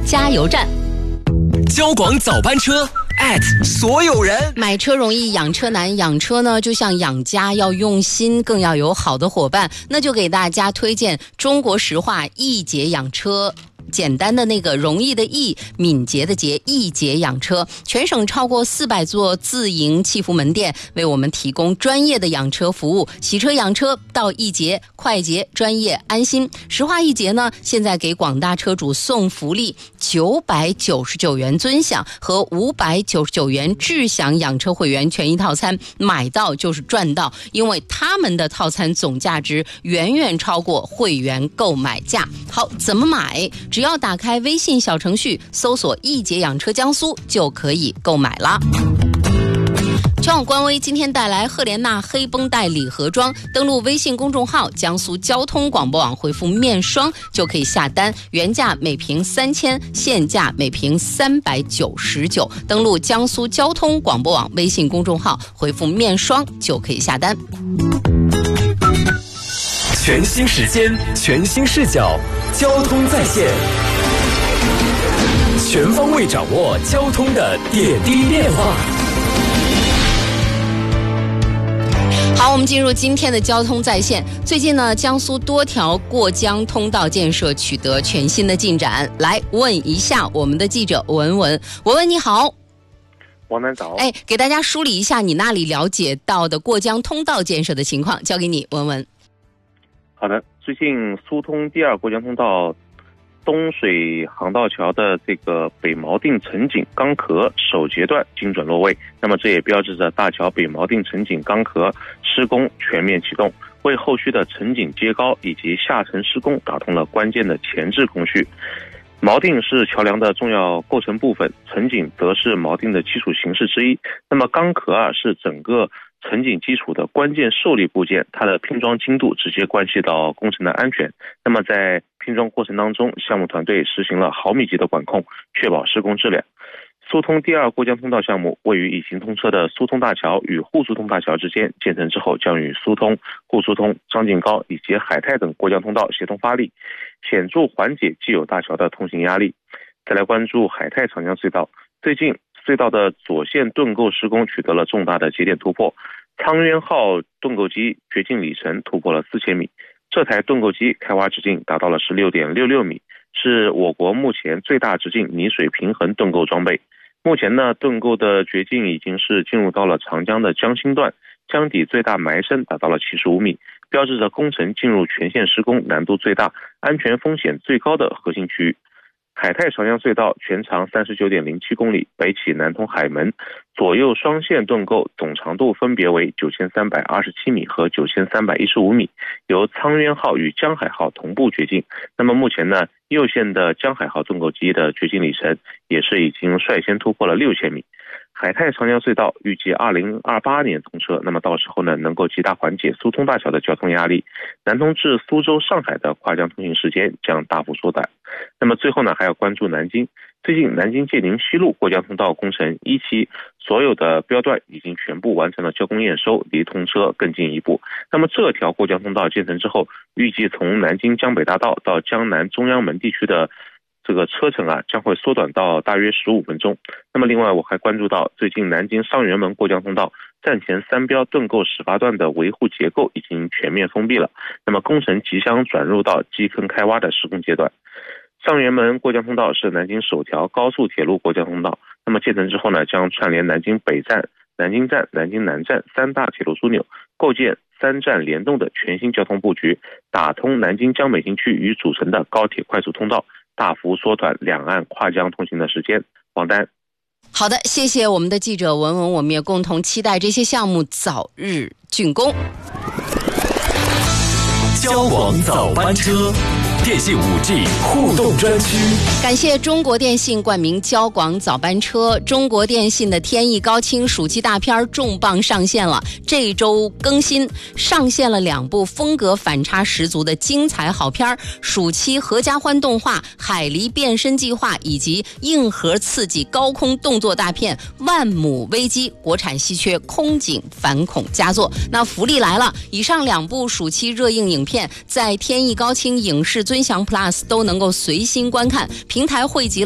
加油站。 交广早班车所有人。 买车容易养车难，养车呢就像养家，要用心，更要有好的伙伴。那就给大家推荐中国石化易捷养车。简单的那个容易的易，敏捷的捷，易捷养车，全省超过400座自营汽服门店，为我们提供专业的养车服务，洗车养车到易捷，快捷专业安心。石化易捷呢，现在给广大车主送福利，999元尊享和599元智享养车会员权益套餐，买到就是赚到，因为他们的套餐总价值远远超过会员购买价。好，怎么买？只要打开微信小程序，搜索易捷养车江苏就可以购买了。全网官微今天带来赫莲娜黑绷带礼盒装，登录微信公众号江苏交通广播网，回复面霜就可以下单，原价每瓶3000，现价每瓶399，登录江苏交通广播网微信公众号，回复面霜就可以下单。 全新时间，全新视角，交通在线，全方位掌握交通的点滴变化。 好，我们进入今天的交通在线。最近呢，江苏多条过江通道建设取得全新的进展。来问一下我们的记者文文，文文你好。 王南早。 给大家梳理一下你那里了解到的过江通道建设的情况，交给你文文。 好的，最近苏通第2过江通道东水航道桥的这个北锚定城井钢壳首阶段精准落位，那么这也标志着大桥北锚定城井钢壳施工全面启动，为后续的城井接高以及下沉施工打通了关键的前置工序。锚定是桥梁的重要构成部分，城井则是锚定的基础形式之一。那么钢壳是整个城井基础的关键受力部件，它的拼装精度直接关系到工程的安全。那么在拼装过程当中，项目团队实行了毫米级的管控，确保施工质量。苏通第2过江通道项目位于已经通车的苏通大桥与沪苏通大桥之间，建成之后将与苏通、沪苏通、张敬高以及海泰等过江通道协同发力，显著缓解既有大桥的通行压力。再来关注海泰长江隧道，最近隧道的左线盾构施工取得了重大的节点突破，沧渊号盾构机掘进里程突破了4000米，这台盾构机开挖直径达到了 16.66 米，是我国目前最大直径泥水平衡盾构装备。目前呢，盾构的掘进已经是进入到了长江的江心段，江底最大埋深达到了75米，标志着工程进入全线施工难度最大、安全风险最高的核心区域。海泰长江隧道全长 39.07 公里，北起南通海门，左右双线盾构总长度分别为9327米和9315米，由沧渊号与江海号同步掘进。那么目前呢，右线的江海号盾构机的掘进里程也是已经率先突破了6000米。海泰长江隧道预计2028年通车，那么到时候呢，能够极大缓解苏通大桥的交通压力，南通至苏州、上海的跨江通行时间将大幅缩短。那么最后呢，还要关注南京。最近南京界宁西路过江通道工程1期所有的标段已经全部完成了交工验收，离通车更进一步。那么这条过江通道建成之后，预计从南京江北大道到江南中央门地区的这个车程将会缩短到大约15分钟。那么另外我还关注到，最近南京上元门过江通道站前3标盾构始发段的维护结构已经全面封闭了，那么工程即将转入到基坑开挖的施工阶段。上元门过江通道是南京首条高速铁路过江通道，那么建成之后呢，将串联南京北站、南京站、南京南站3大铁路枢纽，构建3站联动的全新交通布局，打通南京江北新区与主城的高铁快速通道，大幅缩短两岸跨江通行的时间。王丹。 好的，谢谢我们的记者文文，我们也共同期待这些项目早日竣工。 交广早班车，电信 5G 互动专区。 感谢中国电信冠名交广早班车。中国电信的天翼高清暑期大片重磅上线了，这周更新上线了2部风格反差十足的精彩好片，暑期合家欢动画《海狸变身计划》以及硬核刺激高空动作大片《万亩危机》，国产稀缺空警反恐佳作。那福利来了，以上2部暑期热映影片在天翼高清影视尊享 Plus 都能够随心观看，平台汇集